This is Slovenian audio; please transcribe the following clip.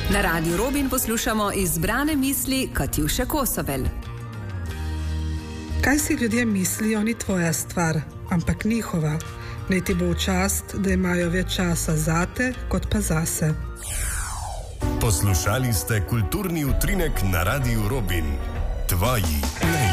Na Radiu Robin poslušamo izbrane misli Katjuše Kosovel. Kaj si ljudje mislijo, ni tvoja stvar, ampak njihova. Naj ti bo v čast, da imajo več časa zate, kot pa zase. Poslušali ste kulturni utrinek na Radiu Robin. Tvoji